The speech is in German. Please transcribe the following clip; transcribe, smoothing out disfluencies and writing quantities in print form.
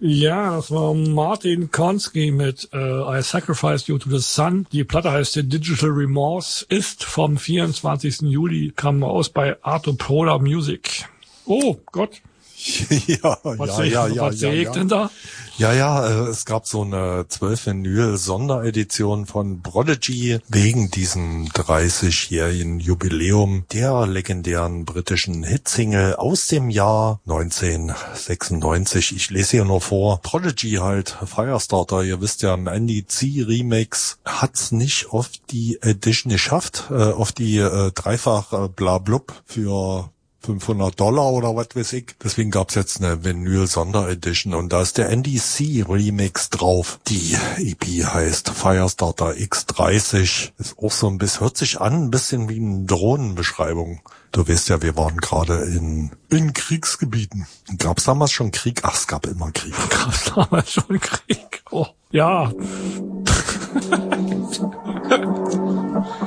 Ja, das war Martin Konski mit I Sacrificed You to the Sun. Die Platte heißt Digital Remorse, ist vom 24. Juli, kam aus bei Arto Prola Music. Oh Gott. Was sehe ich denn da? Es gab so eine 12-Vinyl-Sonderedition von Prodigy wegen diesem 30-jährigen Jubiläum der legendären britischen Hitsingle aus dem Jahr 1996. Ich lese hier nur vor. Prodigy halt, Firestarter, ihr wisst ja, im Andy C. Remix hat's nicht auf die Edition geschafft, auf die dreifach Blablub für $500 oder was weiß ich. Deswegen gab's jetzt eine Vinyl-Sonderedition und da ist der Andy C. Remix drauf. Die EP heißt Firestarter X30. Ist auch so hört sich an, ein bisschen wie eine Drohnenbeschreibung. Du weißt ja, wir waren gerade in Kriegsgebieten. Gab's damals schon Krieg? Ach, es gab immer Krieg. Gab's damals schon Krieg? Oh, ja.